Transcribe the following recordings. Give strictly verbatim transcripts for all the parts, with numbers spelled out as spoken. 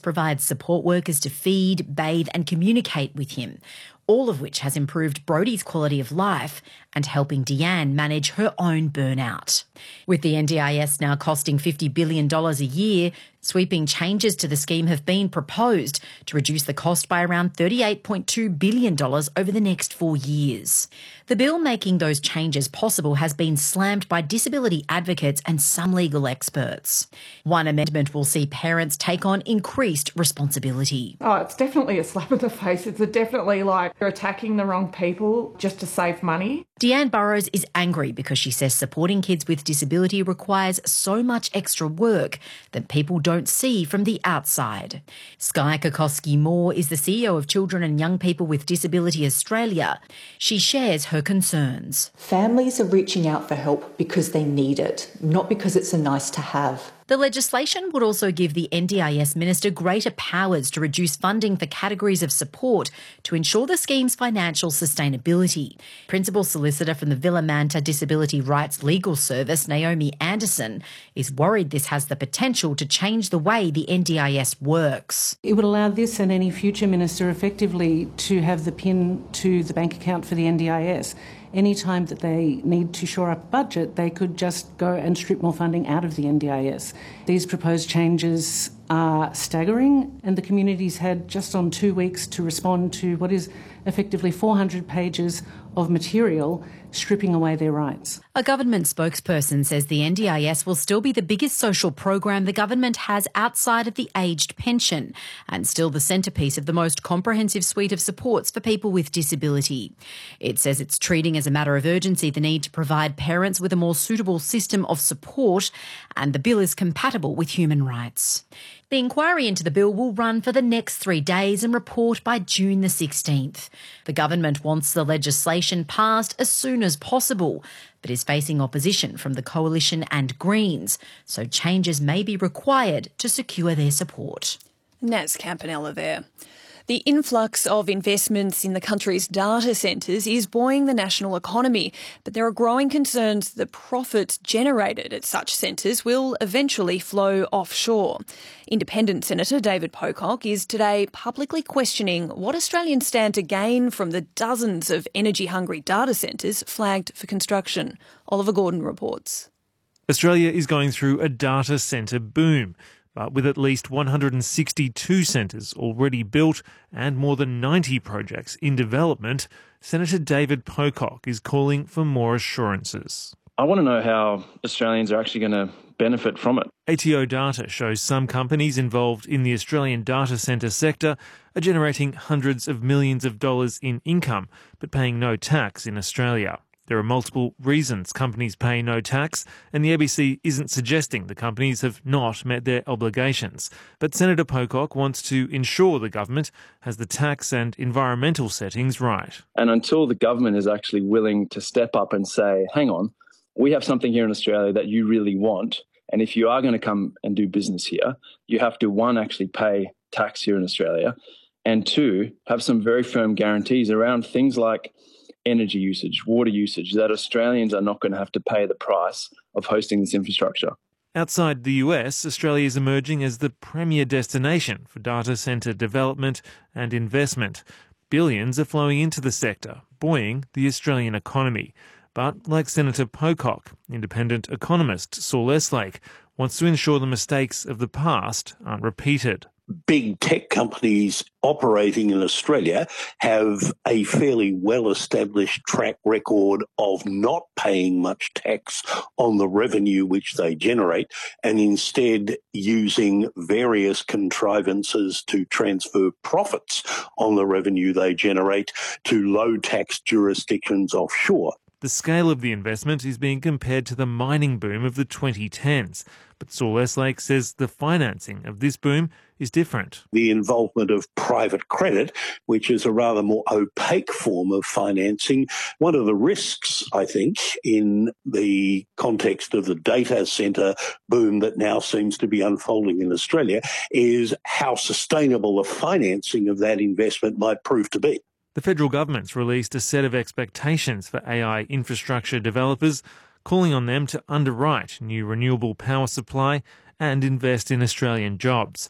provides support workers to feed, bathe and communicate with him, all of which has improved Brodie's quality of life and helping Deanne manage her own burnout. With the N D I S now costing fifty billion dollars a year, sweeping changes to the scheme have been proposed to reduce the cost by around thirty-eight point two billion dollars over the next four years. The bill making those changes possible has been slammed by disability advocates and some legal experts. One amendment will see parents take on increased responsibility. Oh, it's definitely a slap in the face. It's a definitely like you're attacking the wrong people just to save money. Deanne Burrows is angry because she says supporting kids with disability requires so much extra work that people don't see from the outside. Skye Kokoski-Moore is the C E O of Children and Young People with Disability Australia. She shares her concerns. Families are reaching out for help because they need it, not because it's a nice to have. The legislation would also give the N D I S minister greater powers to reduce funding for categories of support to ensure the scheme's financial sustainability. Principal solicitor from the Villamanta Disability Rights Legal Service, Naomi Anderson, is worried this has the potential to change the way the N D I S works. It would allow this and any future minister effectively to have the pin to the bank account for the N D I S. Any time that they need to shore up a budget, they could just go and strip more funding out of the N D I S. These proposed changes are staggering, and the community's had just on two weeks to respond to what is effectively four hundred pages of material stripping away their rights. A government spokesperson says the N D I S will still be the biggest social program the government has outside of the aged pension and still the centrepiece of the most comprehensive suite of supports for people with disability. It says it's treating as a matter of urgency the need to provide parents with a more suitable system of support, and the bill is compatible with human rights. The inquiry into the bill will run for the next three days and report by June the sixteenth. The government wants the legislation passed as soon as possible, but is facing opposition from the Coalition and Greens, so changes may be required to secure their support. Naz Campanella there. The influx of investments in the country's data centres is buoying the national economy, but there are growing concerns that profits generated at such centres will eventually flow offshore. Independent Senator David Pocock is today publicly questioning what Australians stand to gain from the dozens of energy-hungry data centres flagged for construction. Oliver Gordon reports. Australia is going through a data centre boom. But with at least one hundred sixty-two centres already built and more than ninety projects in development, Senator David Pocock is calling for more assurances. I want to know how Australians are actually going to benefit from it. A T O data shows some companies involved in the Australian data centre sector are generating hundreds of millions of dollars in income, but paying no tax in Australia. There are multiple reasons companies pay no tax, and the A B C isn't suggesting the companies have not met their obligations. But Senator Pocock wants to ensure the government has the tax and environmental settings right. And until the government is actually willing to step up and say, hang on, we have something here in Australia that you really want, and if you are going to come and do business here, you have to, one, actually pay tax here in Australia, and two, have some very firm guarantees around things like energy usage, water usage, that Australians are not going to have to pay the price of hosting this infrastructure. Outside the U S, Australia is emerging as the premier destination for data centre development and investment. Billions are flowing into the sector, buoying the Australian economy. But like Senator Pocock, independent economist Saul Eslake wants to ensure the mistakes of the past aren't repeated. Big tech companies operating in Australia have a fairly well-established track record of not paying much tax on the revenue which they generate and instead using various contrivances to transfer profits on the revenue they generate to low-tax jurisdictions offshore. The scale of the investment is being compared to the mining boom of the twenty tens. But Saul Eslake says the financing of this boom is different. The involvement of private credit, which is a rather more opaque form of financing. One of the risks, I think, in the context of the data centre boom that now seems to be unfolding in Australia is how sustainable the financing of that investment might prove to be. The federal government's released a set of expectations for A I infrastructure developers, calling on them to underwrite new renewable power supply and invest in Australian jobs. The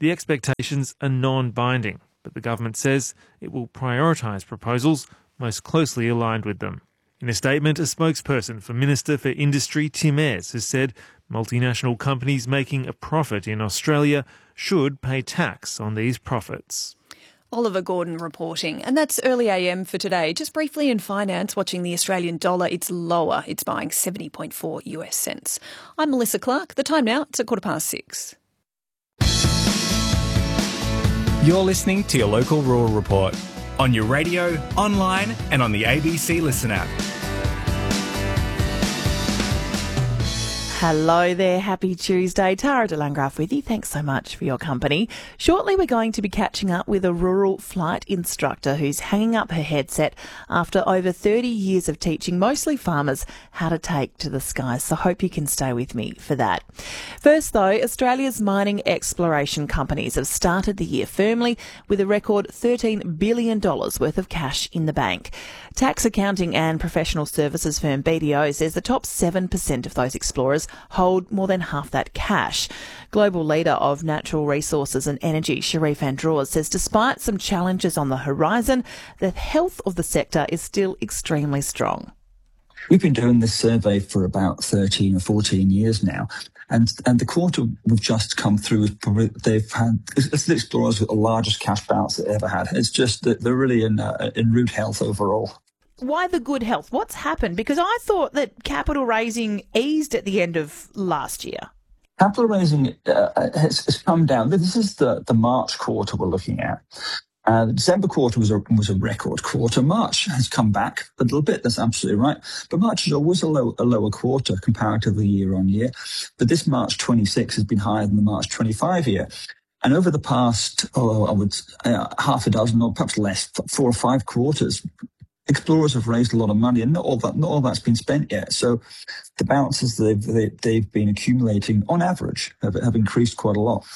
The expectations are non-binding, but the government says it will prioritise proposals most closely aligned with them. In a statement, a spokesperson for Minister for Industry Tim Ayres has said multinational companies making a profit in Australia should pay tax on these profits. Oliver Gordon reporting. And that's Early A M for today. Just briefly in finance, watching the Australian dollar, it's lower. It's buying seventy point four U S cents. I'm Melissa Clark. The time now, it's at quarter past six. You're listening to your local rural report on your radio, online and on the A B C Listen app. Hello there, happy Tuesday. Tara de Landgraf with you. Thanks so much for your company. Shortly we're going to be catching up with a rural flight instructor who's hanging up her headset after over thirty years of teaching mostly farmers how to take to the skies. So hope you can stay with me for that. First though, Australia's mining exploration companies have started the year firmly with a record thirteen billion dollars worth of cash in the bank. Tax accounting and professional services firm B D O says the top seven percent of those explorers hold more than half that cash. Global leader of natural resources and energy, Sharif Androuz, says despite some challenges on the horizon, the health of the sector is still extremely strong. We've been doing this survey for about thirteen or fourteen years now. And and the quarter we've just come through, they've had, it's the explorers with the largest cash balance they ever had. It's just that they're really in, uh, in rude health overall. Why the good health? What's happened? Because I thought that capital raising eased at the end of last year. Capital raising uh, has, has come down. This is the, the March quarter we're looking at. Uh, the December quarter was a, was a record quarter. March has come back a little bit, that's absolutely right. But March is always a, low, a lower quarter comparatively year on year. But this March twenty-six has been higher than the March twenty-five year. And over the past, oh, I would uh, half a dozen or perhaps less, four or five quarters, explorers have raised a lot of money, and not all that, not all that's been spent yet. So the balances they've, they, they've been accumulating, on average, have, have increased quite a lot.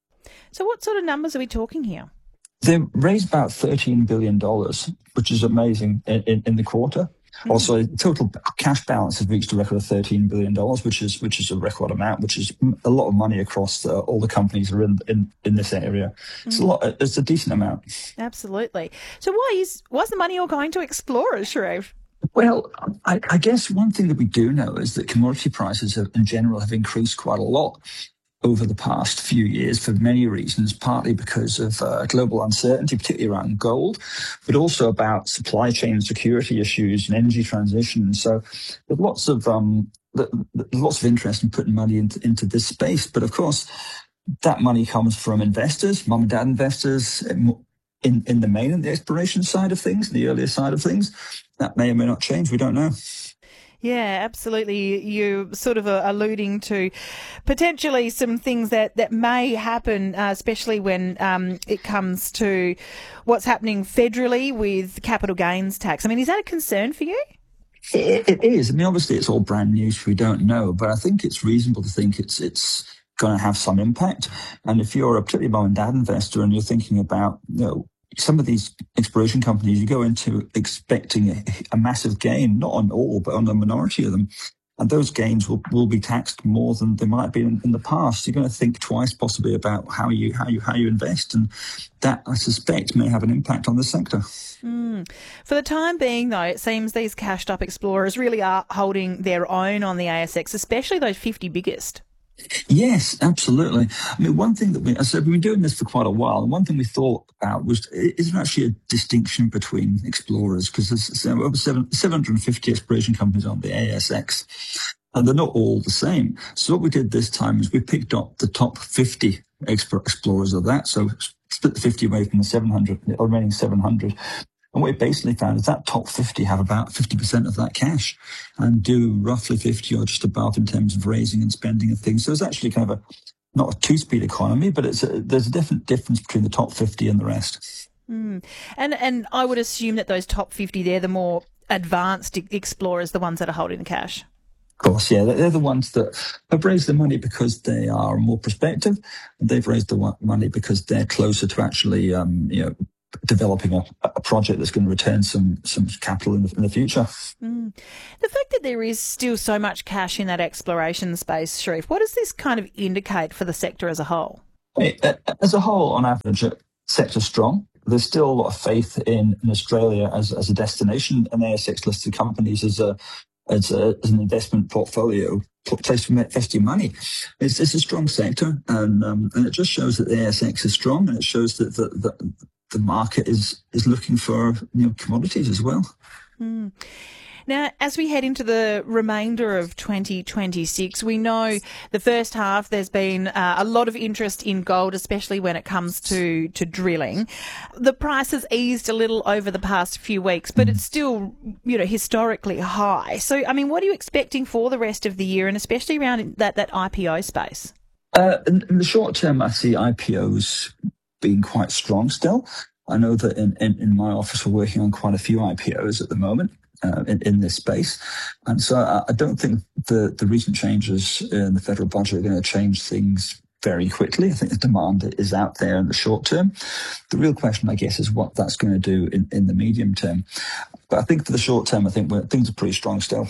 So what sort of numbers are we talking here? They raised about thirteen billion dollars, which is amazing in, in, in the quarter. Mm. Also, total cash balance has reached a record of thirteen billion dollars, which is which is a record amount, which is a lot of money across the, all the companies that are in, in, in this area. Mm. It's a lot. It's a decent amount. Absolutely. So why is why's the money all going to explorers, Sharif? Well, I, I guess one thing that we do know is that commodity prices have, in general have increased quite a lot over the past few years for many reasons, partly because of uh, global uncertainty, particularly around gold, but also about supply chain security issues and energy transition. So there's lots of um, lots of interest in putting money into, into this space. But of course, that money comes from investors, mum and dad investors, in, in the main, in the exploration side of things, the earlier side of things. That may or may not change. We don't know. Yeah, absolutely. You're sort of uh, alluding to potentially some things that, that may happen, uh, especially when um, it comes to what's happening federally with capital gains tax. I mean, is that a concern for you? It, it is. I mean, obviously it's all brand new, so we don't know, but I think it's reasonable to think it's it's going to have some impact. And if you're a particularly mom and dad investor and you're thinking about, you know, some of these exploration companies, you go into expecting a, a massive gain, not on all, but on a minority of them. And those gains will, will be taxed more than they might have been in, in the past. You're going to think twice possibly about how you, how you, how you invest. And that, I suspect, may have an impact on the sector. Mm. For the time being, though, it seems these cashed up explorers really are holding their own on the A S X, especially those fifty biggest. Yes, absolutely. I mean, one thing that we, as I said, we've been doing this for quite a while, and one thing we thought about was, is there actually a distinction between explorers? Because there's over seven hundred fifty exploration companies on the A S X, and they're not all the same. So what we did this time is we picked up the top fifty explorers of that, so split the fifty away from the seven hundred, the remaining seven hundred. And what we basically found is that top fifty have about fifty percent of that cash and do roughly fifty or just above in terms of raising and spending and things. So it's actually kind of a, not a two-speed economy, but it's a, there's a different difference between the top fifty and the rest. Mm. And and I would assume that those top fifty, they're the more advanced explorers, the ones that are holding the cash. Of course, yeah. They're the ones that have raised the money because they are more prospective. They've raised the money because they're closer to actually, um, you know, developing a, a project that's going to return some some capital in the, in the future. Mm. The fact that there is still so much cash in that exploration space, Sharif, what does this kind of indicate for the sector as a whole? Hey, as a whole, on average, the sector's strong. There's still a lot of faith in, in Australia as, as a destination, and A S X-listed companies as a as, a, as an investment portfolio place to invest your money. It's, it's a strong sector, and um, and it just shows that the A S X is strong, and it shows that the, the, the market is is looking for, you know, commodities as well. Mm. Now, as we head into the remainder of twenty twenty-six, we know the first half there's been uh, a lot of interest in gold, especially when it comes to, to drilling. The price has eased a little over the past few weeks, but it's still, you know, historically high. So, I mean, what are you expecting for the rest of the year, and especially around that, that I P O space? Uh, in, in the short term, I see I P Os being quite strong still. I know that in, in, in my office, we're working on quite a few I P Os at the moment. Uh, in, in this space. And so I, I don't think the, the recent changes in the federal budget are going to change things very quickly. I think the demand is out there in the short term. The real question, I guess, is what that's going to do in, in the medium term. But I think for the short term, I think we're, things are pretty strong still.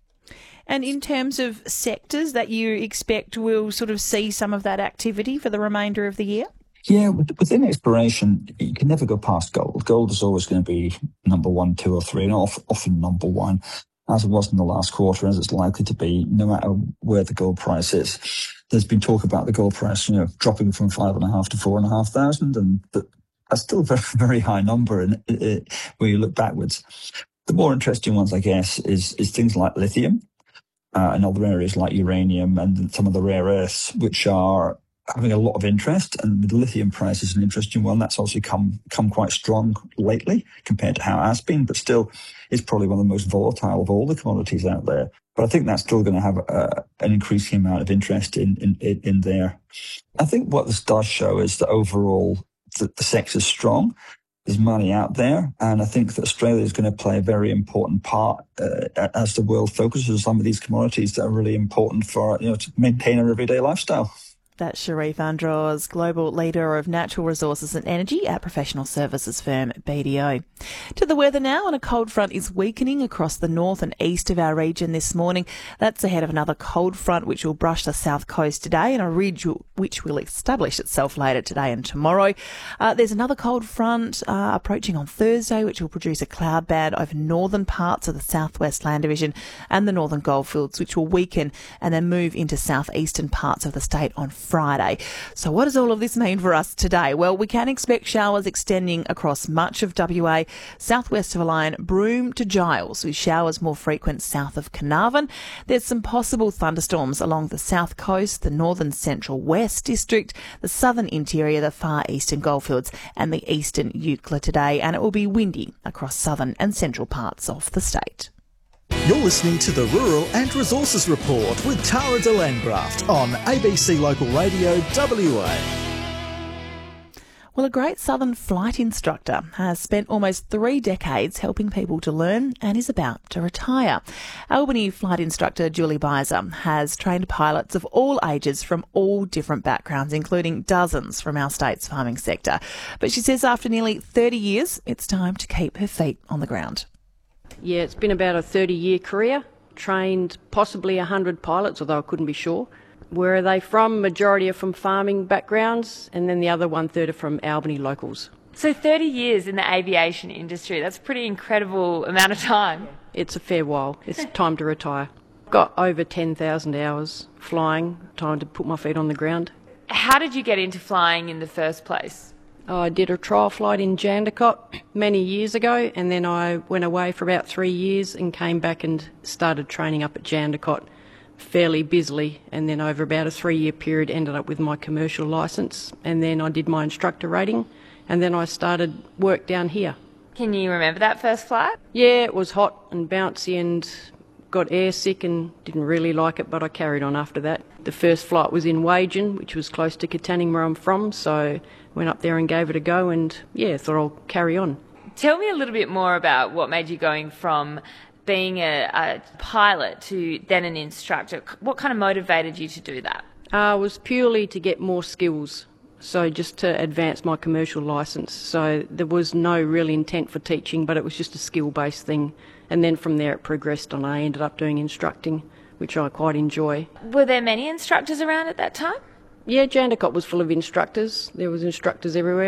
And in terms of sectors that you expect will sort of see some of that activity for the remainder of the year? Yeah, within exploration, you can never go past gold. Gold is always going to be number one, two, or three, and often number one, as it was in the last quarter, as it's likely to be, no matter where the gold price is. There's been talk about the gold price, you know, dropping from five and a half to four and a half thousand, and that's still a very, very high number in, in, when you look backwards. The more interesting ones, I guess, is is things like lithium uh, and other areas like uranium and some of the rare earths, which are having a lot of interest, and the lithium price is an interesting one. That's also come come quite strong lately compared to how it has been, but still is probably one of the most volatile of all the commodities out there. But I think that's still going to have a, an increasing amount of interest in, in, in there. I think what this does show is that overall the, the sector's strong. There's money out there, and I think that Australia is going to play a very important part uh, as the world focuses on some of these commodities that are really important for, you know, to maintain our everyday lifestyle. That's Sharif Andros, Global Leader of Natural Resources and Energy at professional services firm B D O. To the weather now, and a cold front is weakening across the north and east of our region this morning. That's ahead of another cold front which will brush the south coast today, and a ridge which will establish itself later today and tomorrow. Uh, there's another cold front uh, approaching on Thursday, which will produce a cloud band over northern parts of the southwest land division and the northern goldfields, which will weaken and then move into southeastern parts of the state on Friday. So what does all of this mean for us today? Well, we can expect showers extending across much of W A, southwest of the line, Broome to Giles, with showers more frequent south of Carnarvon. There's some possible thunderstorms along the south coast, the northern central west district, the southern interior, the far eastern goldfields and the eastern Eucla today, and it will be windy across southern and central parts of the state. You're listening to the Rural and Resources Report with Tara de Landgraft on A B C Local Radio W A. Well, a great Southern flight instructor has spent almost three decades helping people to learn and is about to retire. Albany flight instructor Julie Bizer has trained pilots of all ages from all different backgrounds, including dozens from our state's farming sector. But she says after nearly thirty years, it's time to keep her feet on the ground. Yeah, it's been about a thirty-year career. Trained possibly one hundred pilots, although I couldn't be sure. Where are they from? Majority are from farming backgrounds, and then the other one-third are from Albany locals. So thirty years in the aviation industry, that's a pretty incredible amount of time. It's a fair while. It's time to retire. Got over ten thousand hours flying, time to put my feet on the ground. How did you get into flying in the first place? I did a trial flight in Jandakot many years ago, and then I went away for about three years and came back and started training up at Jandakot fairly busily, and then over about a three-year period ended up with my commercial licence, and then I did my instructor rating, and then I started work down here. Can you remember that first flight? Yeah, it was hot and bouncy and got air sick and didn't really like it, but I carried on after that. The first flight was in Wagen, which was close to Katanning where I'm from, so went up there and gave it a go, and yeah, thought I'll carry on. Tell me a little bit more about what made you going from being a, a pilot to then an instructor. What kind of motivated you to do that? Uh, it was purely to get more skills, so just to advance my commercial licence. So there was no real intent for teaching, but it was just a skill-based thing. And then from there it progressed and I ended up doing instructing, which I quite enjoy. Were there many instructors around at that time? Yeah, Jandakot was full of instructors. There was instructors everywhere.